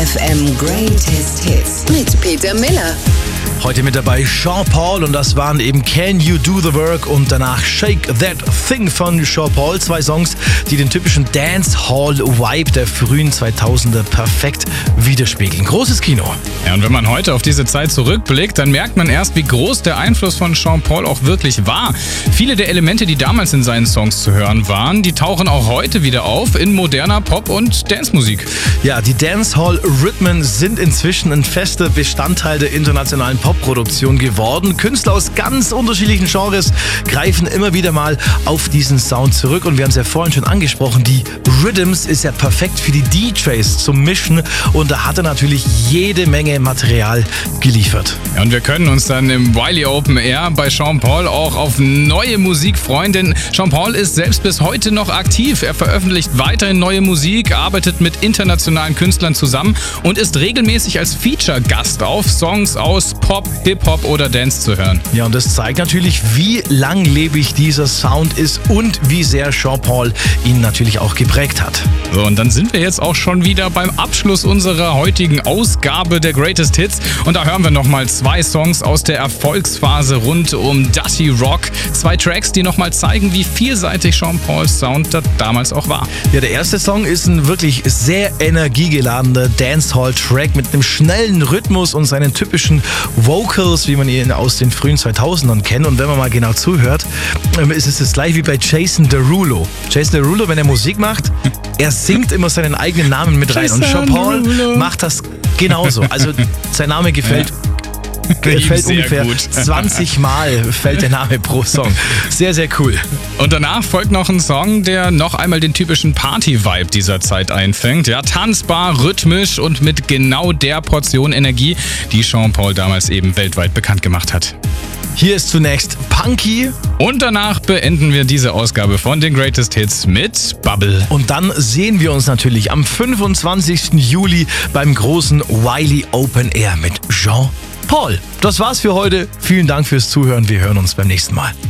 FM Greatest Hits mit Peter Miller. Heute mit dabei Sean Paul und das waren eben Can You Do The Work und danach Shake That Thing von Sean Paul. 2 Songs, die den typischen Dancehall-Vibe der frühen 2000er perfekt widerspiegeln. Großes Kino. Ja, und wenn man heute auf diese Zeit zurückblickt, dann merkt man erst, wie groß der Einfluss von Sean Paul auch wirklich war. Viele der Elemente, die damals in seinen Songs zu hören waren, die tauchen auch heute wieder auf in moderner Pop- und Dancemusik. Ja, die Dancehall-Rhythmen sind inzwischen ein fester Bestandteil der internationalen Popproduktion geworden. Künstler aus ganz unterschiedlichen Genres greifen immer wieder mal auf diesen Sound zurück und wir haben es ja vorhin schon angesprochen, die Rhythms ist ja perfekt für die DJs zum Mischen und da hat er natürlich jede Menge Material geliefert. Ja, und wir können uns dann im Wiley Open Air bei Sean Paul auch auf neue Musik freuen, denn Sean Paul ist selbst bis heute noch aktiv. Er veröffentlicht weiterhin neue Musik, arbeitet mit internationalen Künstlern zusammen und ist regelmäßig als Feature-Gast auf Songs aus Pop, Hip-Hop oder Dance zu hören. Ja, und das zeigt natürlich, wie langlebig dieser Sound ist und wie sehr Sean Paul ihn natürlich auch geprägt hat. So, und dann sind wir jetzt auch schon wieder beim Abschluss unserer heutigen Ausgabe der Greatest Hits. Und da hören wir nochmal 2 Songs aus der Erfolgsphase rund um Dirty Rock. 2 Tracks, die nochmal zeigen, wie vielseitig Sean Pauls Sound da damals auch war. Ja, der erste Song ist ein wirklich sehr energiegeladener Dancehall-Track mit einem schnellen Rhythmus und seinen typischen Vocals, wie man ihn aus den frühen 2000ern kennt. Und wenn man mal genau zuhört, ist es das gleich wie bei Jason Derulo. Jason Derulo, wenn er Musik macht, er singt immer seinen eigenen Namen mit rein. Und Sean Paul macht das genauso. Also sein Name gefällt ungefähr gut. 20 Mal fällt der Name pro Song. Sehr, sehr cool. Und danach folgt noch ein Song, der noch einmal den typischen Party-Vibe dieser Zeit einfängt. Ja, tanzbar, rhythmisch und mit genau der Portion Energie, die Sean Paul damals eben weltweit bekannt gemacht hat. Hier ist zunächst Punky. Und danach beenden wir diese Ausgabe von den Greatest Hits mit Bubble. Und dann sehen wir uns natürlich am 25. Juli beim großen Wiley Open Air mit Sean Paul. Das war's für heute. Vielen Dank fürs Zuhören. Wir hören uns beim nächsten Mal.